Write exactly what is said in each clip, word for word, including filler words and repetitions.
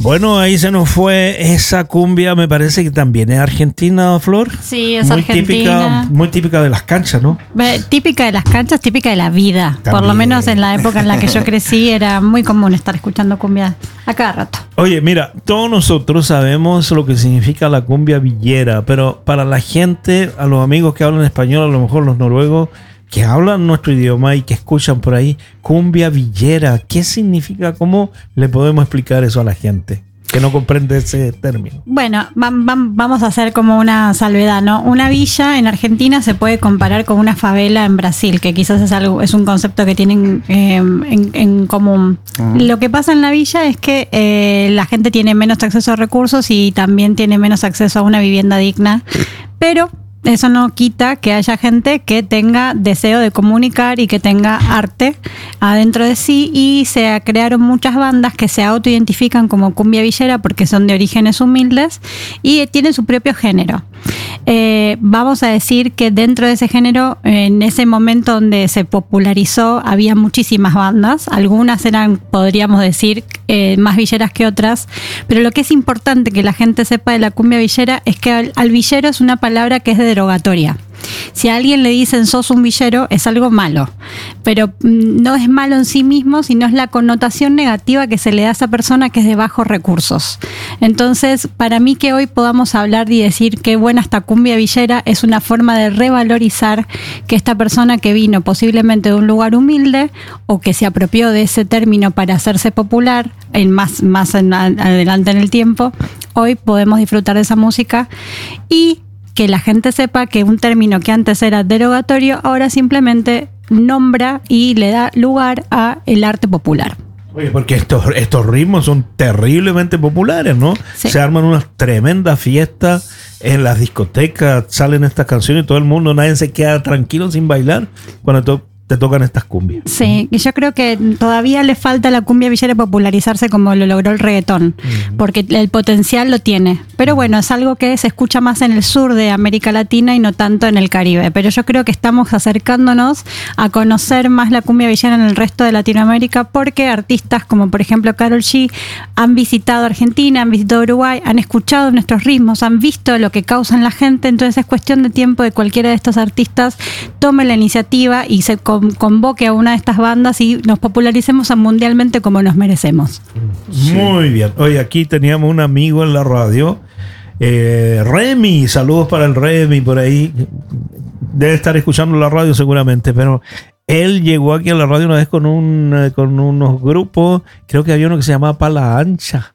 Bueno, ahí se nos fue esa cumbia, me parece que también es argentina, Flor. Sí, es muy argentina. Típica, muy típica de las canchas, ¿no? Típica de las canchas, típica de la vida. También. Por lo menos en la época en la que yo crecí era muy común estar escuchando cumbia a cada rato. Oye, mira, todos nosotros sabemos lo que significa la cumbia villera, pero para la gente, a los amigos que hablan español, a lo mejor los noruegos, que hablan nuestro idioma y que escuchan por ahí, cumbia villera, ¿qué significa? ¿Cómo le podemos explicar eso a la gente que no comprende ese término? Bueno, va, va, vamos a hacer como una salvedad, ¿no? Una villa en Argentina se puede comparar con una favela en Brasil, que quizás es algo, es un concepto que tienen eh, en, en común. Uh-huh. Lo que pasa en la villa es que eh, la gente tiene menos acceso a recursos y también tiene menos acceso a una vivienda digna, pero eso no quita que haya gente que tenga deseo de comunicar y que tenga arte adentro de sí, y se crearon muchas bandas que se autoidentifican como cumbia villera porque son de orígenes humildes y tienen su propio género. Eh, vamos a decir que dentro de ese género, en ese momento donde se popularizó, había muchísimas bandas. Algunas eran, podríamos decir, eh, más villeras que otras, pero lo que es importante que la gente sepa de la cumbia villera es que al, al villero es una palabra que es derogatoria. Si a alguien le dicen sos un villero, es algo malo, pero no es malo en sí mismo, sino es la connotación negativa que se le da a esa persona que es de bajos recursos. Entonces, para mí que hoy podamos hablar y decir qué buena esta cumbia villera es una forma de revalorizar que esta persona que vino posiblemente de un lugar humilde o que se apropió de ese término para hacerse popular en más, más en, adelante en el tiempo, hoy podemos disfrutar de esa música y que la gente sepa que un término que antes era derogatorio ahora simplemente nombra y le da lugar a el arte popular. Oye, porque estos, estos ritmos son terriblemente populares, ¿no? Sí. Se arman unas tremendas fiestas en las discotecas, salen estas canciones y todo el mundo, nadie se queda tranquilo sin bailar cuando to- te tocan estas cumbias. Sí, y yo creo que todavía le falta a la cumbia villera popularizarse como lo logró el reggaetón, uh-huh. porque el potencial lo tiene. Pero bueno, es algo que se escucha más en el sur de América Latina y no tanto en el Caribe. Pero yo creo que estamos acercándonos a conocer más la cumbia villera en el resto de Latinoamérica porque artistas como por ejemplo Karol G han visitado Argentina, han visitado Uruguay, han escuchado nuestros ritmos, han visto lo que causan la gente. Entonces es cuestión de tiempo de cualquiera de estos artistas tome la iniciativa y se convoque a una de estas bandas y nos popularicemos mundialmente como nos merecemos. Muy bien. Oye, aquí teníamos un amigo en la radio, eh, Remy, saludos para el Remy por ahí, debe estar escuchando la radio seguramente, pero él llegó aquí a la radio una vez con un con unos grupos, creo que había uno que se llamaba Pala Ancha,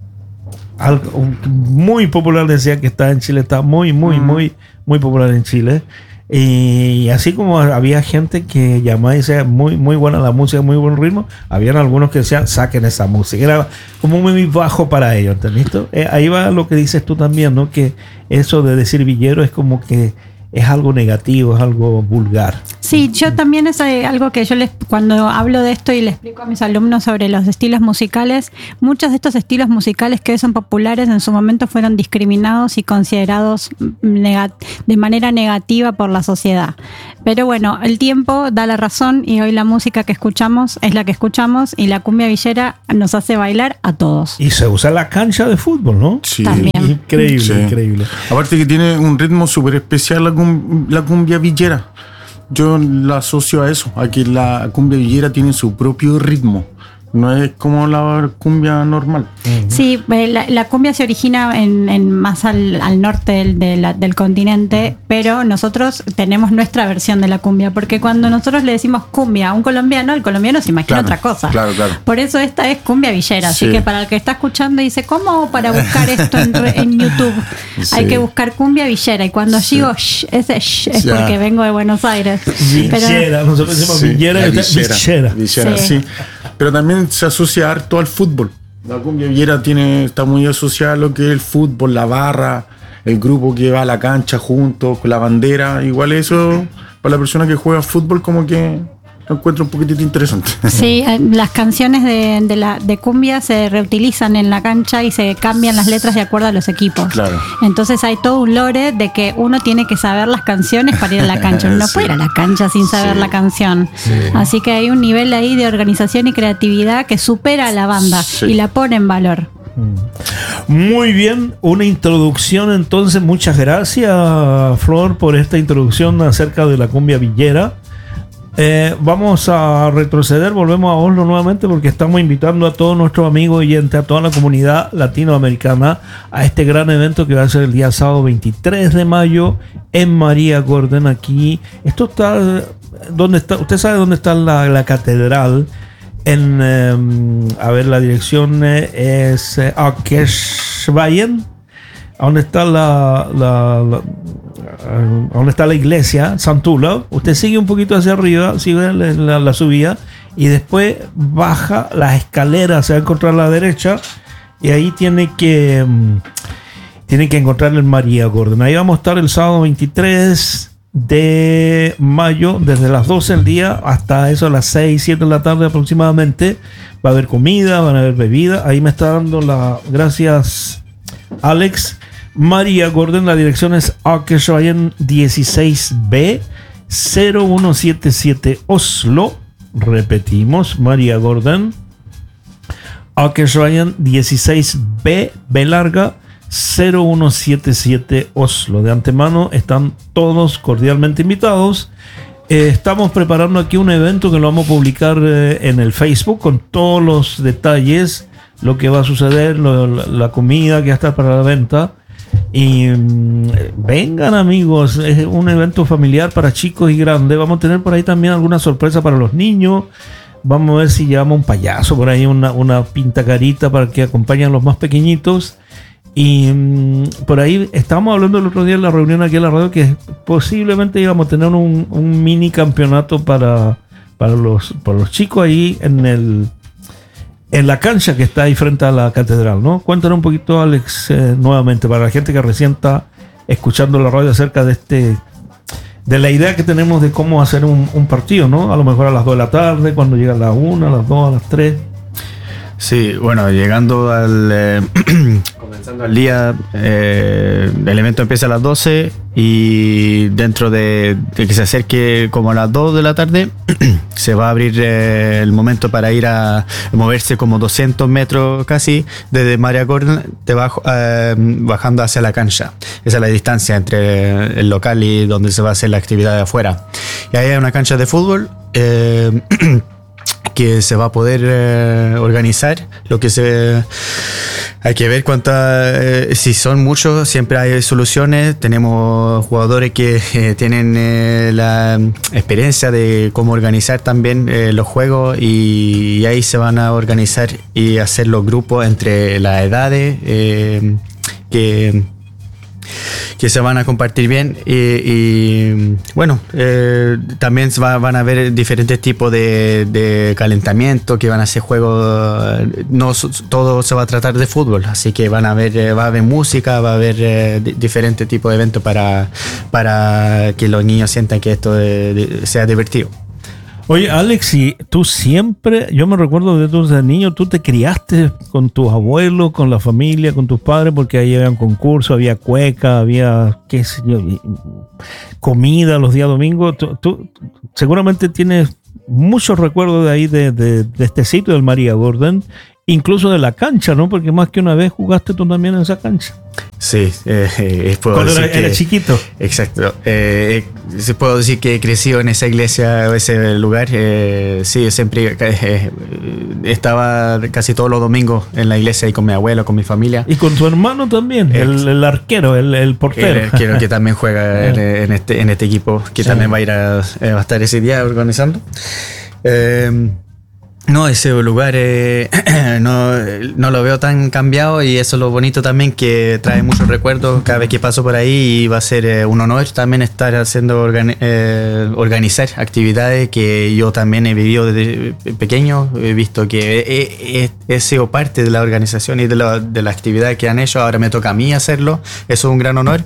algo muy popular, decía que está en Chile, está muy, muy, mm. muy, muy popular en Chile. Y así como había gente que llamaba y decía muy, muy buena la música, muy buen ritmo, habían algunos que decían saquen esa música, era como muy bajo para ellos, ¿entendiste? Eh, ahí va lo que dices tú también, ¿no? Que eso de decir villero es como que es algo negativo, es algo vulgar. Sí, yo también es algo que yo les, cuando hablo de esto y le explico a mis alumnos sobre los estilos musicales, muchos de estos estilos musicales que hoy son populares en su momento fueron discriminados y considerados negat- de manera negativa por la sociedad. Pero bueno, el tiempo da la razón y hoy la música que escuchamos es la que escuchamos y la cumbia villera nos hace bailar a todos. Y se usa en la cancha de fútbol, ¿no? Sí. También. Increíble, sí. increíble. Aparte que tiene un ritmo súper especial la, cum- la cumbia villera. Yo la asocio a eso, a que la cumbia villera tiene su propio ritmo. No es como la cumbia normal. Sí, la, la cumbia se origina en, en más al, al norte del, de la, del continente, pero nosotros tenemos nuestra versión de la cumbia, porque cuando nosotros le decimos cumbia a un colombiano, el colombiano se imagina claro, otra cosa. Claro, claro. Por eso esta es cumbia villera, así sí. que para el que está escuchando dice, ¿cómo para buscar esto en, en YouTube? Sí. Hay que buscar cumbia villera, y cuando sí. digo shh, ese shh es ya. porque vengo de Buenos Aires. Villera, pero, nosotros decimos sí, villera, villera, villera. Villera, sí. sí. Pero también se asocia harto al fútbol. La cumbia villera tiene, está muy asociada a lo que es el fútbol, la barra, el grupo que va a la cancha juntos, con la bandera. Igual eso, para la persona que juega fútbol, como que lo encuentro un poquitito interesante. Sí, las canciones de, de, la, de cumbia se reutilizan en la cancha y se cambian las letras de acuerdo a los equipos. Claro. Entonces hay todo un lore de que uno tiene que saber las canciones para ir a la cancha. Uno no sí. puede ir a la cancha sin saber sí. la canción. Sí. Así que hay un nivel ahí de organización y creatividad que supera a la banda sí. y la pone en valor. Muy bien, una introducción entonces. Muchas gracias, Flor, por esta introducción acerca de la cumbia villera. Eh, vamos a retroceder, volvemos a Oslo nuevamente porque estamos invitando a todos nuestros amigos oyentes, a toda la comunidad latinoamericana a este gran evento que va a ser el día sábado veintitrés de mayo en María Gordon. Aquí, esto está, ¿dónde está? Usted sabe dónde está la, la catedral. En, eh, a ver, la dirección es eh, Akersveien, donde está la, la, la donde está la iglesia Sant Olav. Usted sigue un poquito hacia arriba, sigue la, la, la subida y después baja las escaleras, se va a encontrar a la derecha y ahí tiene que tiene que encontrar el María Gordon. Ahí vamos a estar el sábado veintitrés de mayo desde las doce del día hasta eso a las seis, siete de la tarde aproximadamente. Va a haber comida, van a haber bebida. Ahí me está dando las gracias Alex. María Gordon, la dirección es Akersveien dieciséis B cero uno siete siete Oslo. Repetimos, María Gordon, Akersveien dieciséis B, B larga, cero uno siete siete Oslo. De antemano están todos cordialmente invitados. Eh, estamos preparando aquí un evento que lo vamos a publicar eh, en el Facebook con todos los detalles, lo que va a suceder, lo, la, la comida que va a estar para la venta. Y mmm, vengan amigos, es un evento familiar para chicos y grandes. Vamos a tener por ahí también alguna sorpresa para los niños. Vamos a ver si llevamos un payaso por ahí, una, una pintacarita para que acompañen a los más pequeñitos. Y mmm, por ahí estábamos hablando el otro día en la reunión aquí en la radio que posiblemente íbamos a tener un, un mini campeonato para, para, los, para los chicos ahí en el en la cancha que está ahí frente a la catedral, ¿no? Cuéntanos un poquito, Alex, eh, nuevamente, para la gente que recién está escuchando la radio acerca de este, de la idea que tenemos de cómo hacer un, un partido, ¿no? A lo mejor a las dos de la tarde, cuando llega a las una, a las dos, a las tres. Sí, bueno, llegando al... Eh, comenzando el día, eh, el evento empieza a las doce y dentro de, de que se acerque como a las dos de la tarde, se va a abrir eh, el momento para ir a moverse como doscientos metros casi desde María Gordon debajo, eh, bajando hacia la cancha. Esa es la distancia entre el local y donde se va a hacer la actividad de afuera. Y ahí hay una cancha de fútbol eh, que se va a poder eh, organizar. Lo que se hay que ver cuántas, eh, si son muchos, siempre hay soluciones. Tenemos jugadores que eh, tienen eh, la experiencia de cómo organizar también eh, los juegos y, y ahí se van a organizar y hacer los grupos entre las edades eh, que que se van a compartir bien y, y bueno, eh, también va, van a haber diferentes tipos de, de calentamiento que van a ser juegos, no todo se va a tratar de fútbol, así que van a haber, va a haber música, va a haber eh, diferentes tipos de eventos para, para que los niños sientan que esto de, de, sea divertido. Oye, Alex, y tú siempre, yo me recuerdo de tú de niño, tú te criaste con tus abuelos, con la familia, con tus padres, porque ahí había un concurso, había cueca, había, qué sé yo, comida los días domingos. Tú, tú seguramente tienes muchos recuerdos de ahí, de, de, de este sitio del María Gordon, incluso de la cancha, ¿no? Porque más que una vez jugaste tú también en esa cancha. Sí, eh, eh, puedo cuando decir era, que, era chiquito. Exacto. Eh, eh, puedo decir que he crecido en esa iglesia, en ese lugar. Eh, sí, siempre eh, estaba casi todos los domingos en la iglesia y con mi abuelo, con mi familia. Y con tu hermano también, el, el arquero, el, el portero. Quiero que también juega en, en, este, en este equipo, que sí. También va a ir a, va a estar ese día organizando. Eh, No, ese lugar eh, no, no lo veo tan cambiado y eso es lo bonito también, que trae muchos recuerdos cada vez que paso por ahí y va a ser eh, un honor también estar haciendo organi- eh, organizar actividades que yo también he vivido desde pequeño. He visto que he, he, he sido parte de la organización y de la, de la actividad que han hecho. Ahora me toca a mí hacerlo. Eso es un gran honor.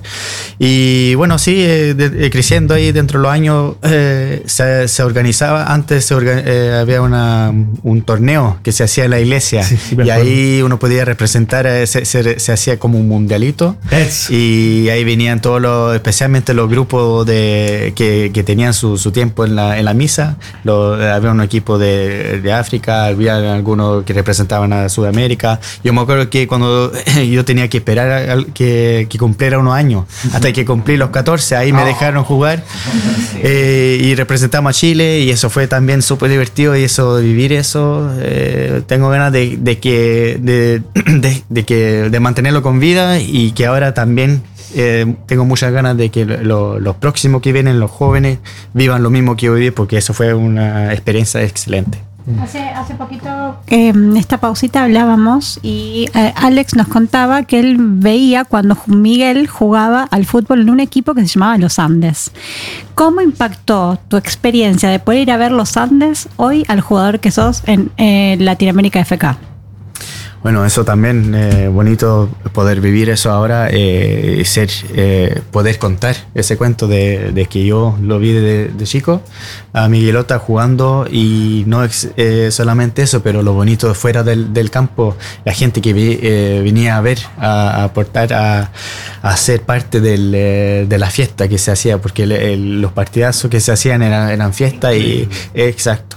Y bueno, sí, eh, de, creciendo ahí dentro de los años eh, se, se organizaba. Antes se orga- eh, había una un, un torneo que se hacía en la iglesia. Sí, sí, y ahí uno podía representar, se, se, se hacía como un mundialito. Eso. Y ahí venían todos los, especialmente los grupos de, que, que tenían su, su tiempo en la, en la misa. Lo, había un equipo de, de África, había algunos que representaban a Sudamérica. Yo me acuerdo que cuando yo tenía que esperar a, que, que cumpliera unos años, hasta que cumplí los catorce, ahí me dejaron jugar eh, y representamos a Chile, y eso fue también súper divertido, y eso, vivir eso, eh, tengo ganas de, de que de, de, de que de mantenerlo con vida, y que ahora también eh, tengo muchas ganas de que lo, los próximos que vienen, los jóvenes, vivan lo mismo que yo viví, porque eso fue una experiencia excelente. Hace, hace poquito, eh, en esta pausita hablábamos y eh, Alex nos contaba que él veía cuando Miguel jugaba al fútbol en un equipo que se llamaba Los Andes. ¿Cómo impactó tu experiencia de poder ir a ver Los Andes hoy al jugador que sos en eh, Latinoamérica F K? Bueno, eso también, eh, bonito poder vivir eso ahora, eh, ser, eh, poder contar ese cuento de, de que yo lo vi de, de chico, a Miguelota jugando, y no ex, eh, solamente eso, pero lo bonito fuera del, del campo, la gente que vi, eh, venía a ver, a, a aportar, a, a ser parte del, eh, de la fiesta que se hacía, porque el, el, los partidazos que se hacían eran, eran fiesta, y exacto.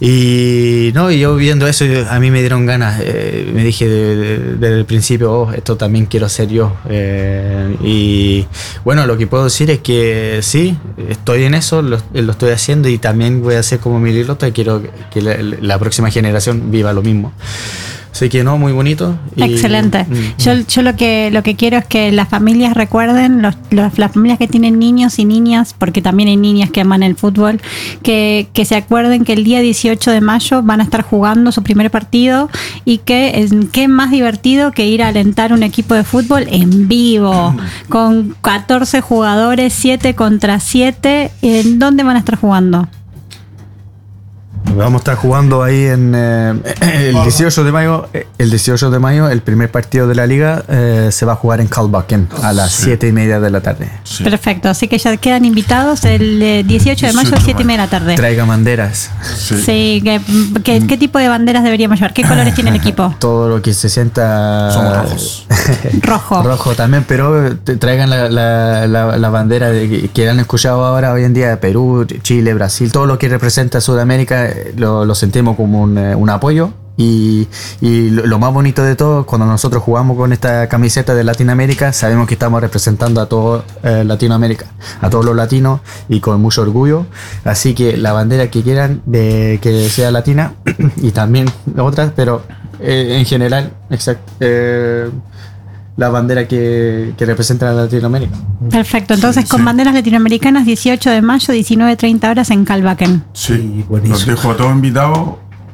Y no, y yo viendo eso, a mí me dieron ganas, eh, me dije desde de, de el principio, oh, esto también quiero ser yo. Eh, y bueno, lo que puedo decir es que sí, estoy en eso, lo, lo estoy haciendo, y también voy a hacer como Miguelota, quiero que la, la próxima generación viva lo mismo. Así que no, muy bonito. Y, excelente. Mm, yo yo lo que lo que quiero es que las familias recuerden, los, los, las familias que tienen niños y niñas, porque también hay niñas que aman el fútbol, que, que se acuerden que el día dieciocho de mayo van a estar jugando su primer partido, y que es, qué más divertido que ir a alentar un equipo de fútbol en vivo, con catorce jugadores, siete contra siete. ¿En dónde van a estar jugando? Vamos a estar jugando ahí en eh, el dieciocho de mayo. El dieciocho de mayo, el primer partido de la liga, eh, se va a jugar en Kalbakken a las sí. siete y media de la tarde. Sí. Perfecto, así que ya quedan invitados el eh, dieciocho de mayo a siete y media de la tarde. Traigan banderas. Sí, sí que, que, ¿qué tipo de banderas deberíamos llevar? ¿Qué colores tiene el equipo? Todo lo que se sienta. Somos rojos. Rojo. Rojo también, pero traigan la, la, la, la bandera de, que han escuchado ahora hoy en día de Perú, Chile, Brasil, todo lo que representa Sudamérica. Lo, lo sentimos como un, un apoyo, y, y lo, lo más bonito de todo, cuando nosotros jugamos con esta camiseta de Latinoamérica, sabemos que estamos representando a todo eh, Latinoamérica, a todos los latinos, y con mucho orgullo. Así que la bandera que quieran de que sea latina, y también otras, pero eh, en general, exacto. Eh, la bandera que, que representa a Latinoamérica. Perfecto, entonces sí, con sí. banderas latinoamericanas, dieciocho de mayo, diecinueve treinta horas en Kalbakken. Sí, buenísimo. Los dejo a todos invitados,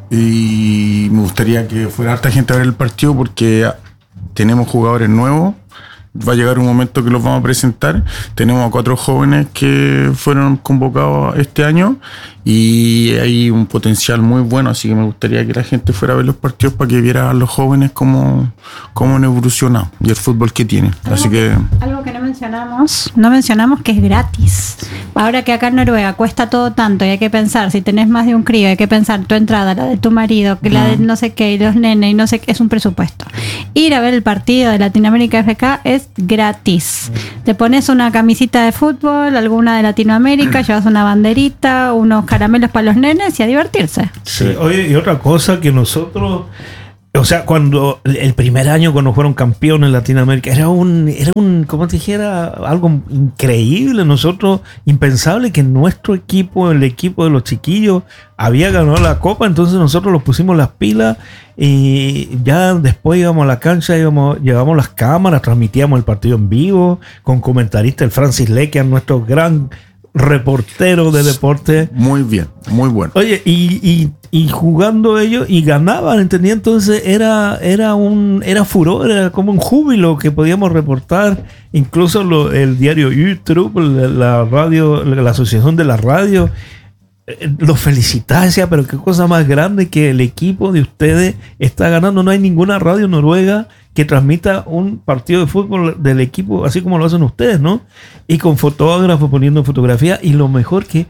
y me gustaría que fuera harta gente a ver el partido, porque tenemos jugadores nuevos. Va a llegar un momento que los vamos a presentar. Tenemos a cuatro jóvenes que fueron convocados este año, y hay un potencial muy bueno, así que me gustaría que la gente fuera a ver los partidos para que viera a los jóvenes cómo, cómo han evolucionado y el fútbol que tienen. Algo, así que algo que no mencionamos, no mencionamos que es gratis. Ahora que acá en Noruega cuesta todo tanto, y hay que pensar, si tenés más de un crío, hay que pensar tu entrada, la de tu marido, que la de no sé qué, y los nenes, y no sé qué, es un presupuesto. Ir a ver el partido de Latinoamérica F K es gratis. Te pones una camisita de fútbol, alguna de Latinoamérica, llevas una banderita, unos caramelos para los nenes, y a divertirse. Sí. Oye, y otra cosa que nosotros, o sea, cuando el primer año cuando fueron campeones en Latinoamérica, era un, era un, como te dijera, algo increíble. Nosotros, impensable que nuestro equipo, el equipo de los chiquillos, había ganado la copa. Entonces nosotros los pusimos las pilas, y ya después íbamos a la cancha, íbamos, llevamos las cámaras, transmitíamos el partido en vivo con comentarista el Francis Lequian, nuestro gran reportero de deporte. Muy bien, muy bueno. Oye, y, y, y jugando ellos, y ganaban, ¿entendía? Entonces era, era un era furor, era como un júbilo que podíamos reportar. Incluso lo, el diario YouTube, la, la radio, la asociación de la radio, eh, los felicitaba, decía, pero qué cosa más grande que el equipo de ustedes está ganando. No hay ninguna radio noruega que transmita un partido de fútbol del equipo así como lo hacen ustedes, ¿no? Y con fotógrafos poniendo fotografía, y lo mejor que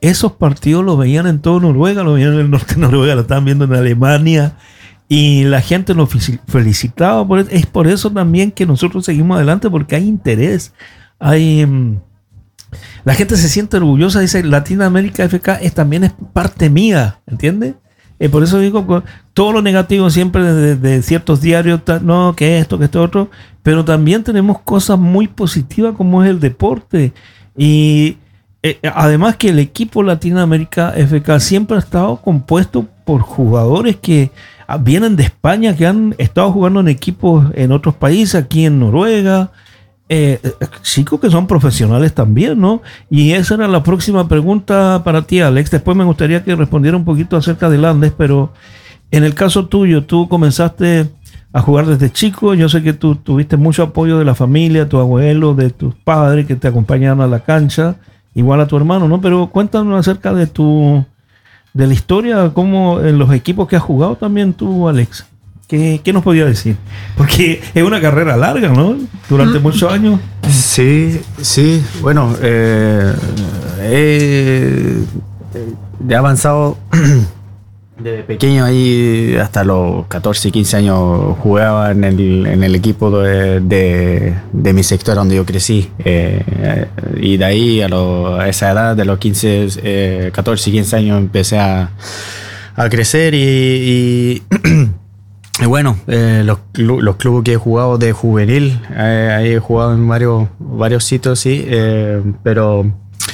esos partidos los veían en todo Noruega, los veían en el norte de Noruega, lo estaban viendo en Alemania, y la gente nos felicitaba. Por eso. Es por eso también que nosotros seguimos adelante, porque hay interés, hay... Um, la gente se siente orgullosa, dice Latinoamérica F K es, también es parte mía, ¿entiendes? Eh, por eso digo, todo lo negativo siempre de, de ciertos diarios, no, que esto, que esto, otro, pero también tenemos cosas muy positivas como es el deporte. Y eh, además que el equipo Latinoamérica F K siempre ha estado compuesto por jugadores que vienen de España, que han estado jugando en equipos en otros países, aquí en Noruega, eh, chicos que son profesionales también, ¿no? Y esa era la próxima pregunta para ti, Alex. Después me gustaría que respondiera un poquito acerca del Andes, pero en el caso tuyo, tú comenzaste a jugar desde chico. Yo sé que tú tuviste mucho apoyo de la familia, tu abuelo, de tus padres que te acompañaban a la cancha, igual a tu hermano, ¿no? Pero cuéntanos acerca de tu de la historia, cómo en los equipos que has jugado también tú, Alex. ¿Qué, qué nos podías decir? Porque es una carrera larga, ¿no? Durante muchos años. Sí, sí. Bueno, eh, he, he avanzado desde pequeño, ahí hasta los catorce, quince años jugaba en el, en el equipo de, de, de mi sector donde yo crecí. Eh, y de ahí a, lo, a esa edad, de los quince, eh, catorce, quince años, empecé a, a crecer y... y Y bueno, eh, los, los clubes que he jugado de juvenil, eh, ahí he jugado en varios, varios sitios, sí, eh, pero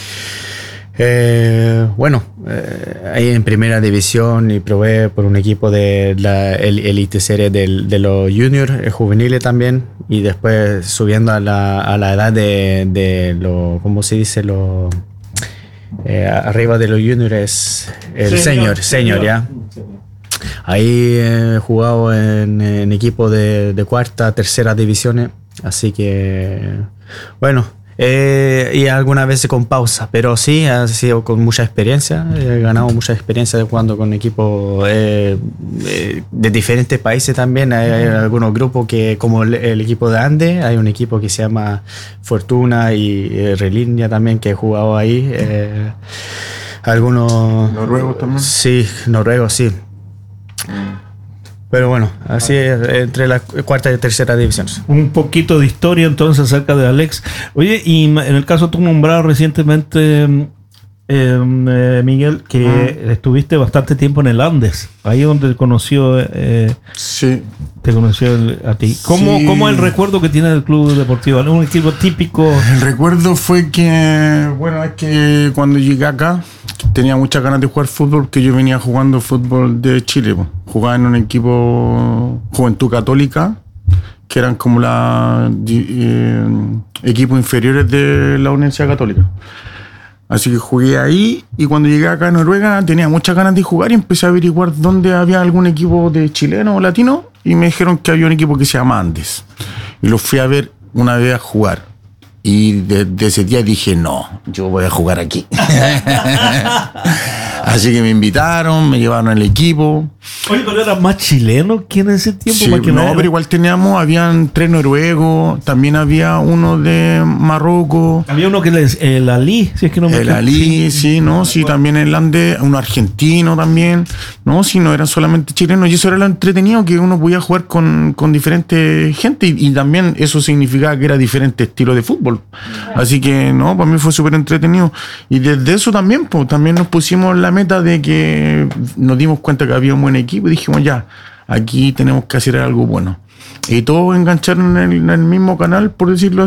eh, bueno, eh, ahí en primera división y probé por un equipo de la Elite Serie de, de los juniors, eh, juveniles también, y después subiendo a la, a la edad de, de lo, ¿cómo se dice? Lo, eh, arriba de los juniors es el senior, senior, ya. Ahí he jugado en, en equipo de, de cuarta, tercera divisiones, así que bueno, eh, y algunas veces con pausa, pero sí, ha sido con mucha experiencia, he ganado mucha experiencia jugando con equipos eh, eh, de diferentes países también. Hay, hay algunos grupos que, como el, el equipo de Andes, hay un equipo que se llama Fortuna y eh, Relindia también, que he jugado ahí. Eh, algunos... ¿Noruegos también? Sí, noruegos, sí. Pero bueno, así es, entre la cuarta y tercera división. Un poquito de historia entonces acerca de Alex. Oye, y en el caso tú nombrado recientemente, eh, eh, Miguel, que uh-huh. estuviste bastante tiempo en el Andes, ahí donde conoció, eh, sí. te conoció el, a ti. ¿Cómo, sí. ¿Cómo es el recuerdo que tiene del Club Deportivo? ¿Un equipo típico? El recuerdo fue que, bueno, es que cuando llegué acá tenía muchas ganas de jugar fútbol, porque yo venía jugando fútbol de Chile, pues. Jugaba en un equipo Juventud Católica, que eran como los eh, equipos inferiores de la Universidad Católica. Así que jugué ahí, y cuando llegué acá a Noruega tenía muchas ganas de jugar y empecé a averiguar dónde había algún equipo de chileno o latino, y me dijeron que había un equipo que se llama Andes. Y lo fui a ver una vez a jugar. Y desde ese día dije, no, yo voy a jugar aquí. Así que me invitaron, me llevaron al equipo. Oye, pero era más chileno que en ese tiempo. Sí, más que no, no pero igual teníamos, habían tres noruegos, también había uno de Marruecos. Había uno que es el Ali, si es que no me El Ali, sí, sí, no, sí, también el Andes, uno argentino también. No, sí, no eran solamente chilenos, y eso era lo entretenido, que uno podía jugar con, con diferente gente, y, y también eso significaba que era diferente estilo de fútbol. Así que, no, para mí fue súper entretenido. Y desde eso también, pues, también nos pusimos la meta de que nos dimos cuenta que había un buen equipo y dijimos, ya, aquí tenemos que hacer algo bueno. Y todos engancharon en el, en el mismo canal, por decirlo